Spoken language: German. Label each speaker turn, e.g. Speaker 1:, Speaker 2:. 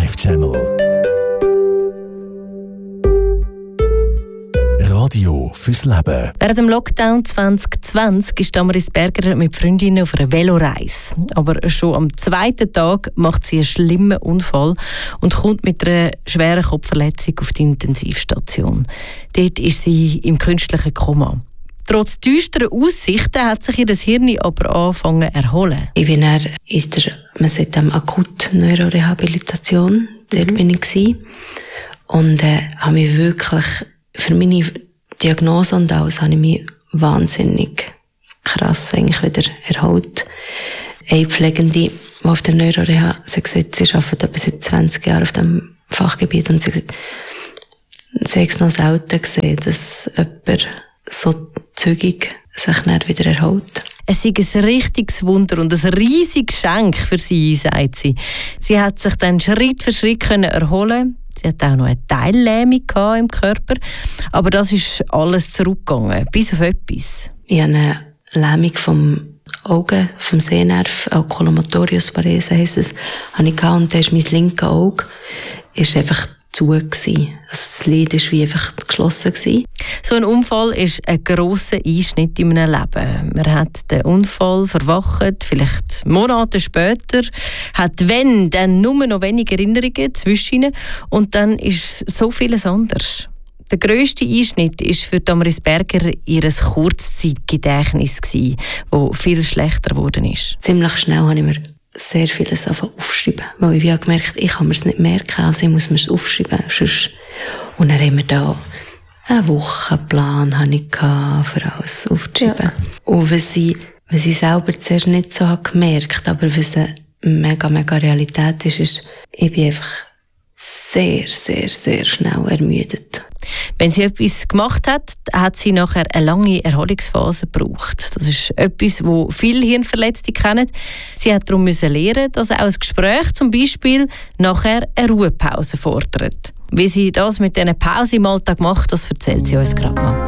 Speaker 1: Life Channel. Radio fürs Leben.
Speaker 2: Während dem Lockdown 2020 ist Damaris Berger mit Freundinnen auf einer Veloreise. Aber schon am zweiten Tag macht sie einen schlimmen Unfall und kommt mit einer schweren Kopfverletzung auf die Intensivstation. Dort ist sie im künstlichen Koma. Trotz düsterer Aussichten hat sich ihr Hirn aber angefangen zu erholen.
Speaker 3: Ich bin dann in der, man sagt dem Akut-Neurorehabilitation. Dort bin ich und habe mich wirklich für meine Diagnose und alles habe ich mich wahnsinnig krass eigentlich wieder erholt. Eine Pflegende, die auf der Neuroreha gesagt, sie arbeitet etwa seit 20 Jahren auf diesem Fachgebiet und sie hat es noch selten gesehen, dass jemand so zügig sich dann wieder erholt.
Speaker 2: Es ist ein richtiges Wunder und ein riesiges Geschenk für sie, sagt sie. Sie hat sich dann Schritt für Schritt erholen. Sie hatte auch noch eine Teillähmung im Körper. Aber das ist alles zurückgegangen, bis auf etwas.
Speaker 3: Ich habe eine Lähmung vom Auge, vom Sehnerv, Oculomotorius Parese heisst es, habe ich gehabt, und da ist mein linkes Auge ist einfach zu gewesen. Also das Lid war wie einfach geschlossen gewesen.
Speaker 2: So ein Unfall ist ein grosser Einschnitt in einem Leben. Man hat den Unfall verwacht, vielleicht Monate später, hat wenn, dann nur noch wenige Erinnerungen zwischen ihnen und dann ist so vieles anders. Der grösste Einschnitt war für Damaris Berger ihr Kurzzeitgedächtnis, das viel schlechter geworden ist.
Speaker 3: Ziemlich schnell habe ich mir sehr vieles aufschreiben, weil ich habe gemerkt, ich kann mir es nicht merken, also ich muss mir es aufschreiben. Und dann haben wir da einen Wochenplan für alles aufzuschreiben. Ja. Und was ich selber zuerst nicht so gemerkt habe, aber was eine mega Realität ist, ich bin einfach sehr, sehr, sehr schnell ermüdet.
Speaker 2: Wenn sie etwas gemacht hat, hat sie nachher eine lange Erholungsphase gebraucht. Das ist etwas, wo viele Hirnverletzte kennen. Sie hat darum lernen, dass auch ein Gespräch zum Beispiel nachher eine Ruhepause fordert. Wie sie das mit diesen Pausen im Alltag macht, das erzählt sie uns gerade noch.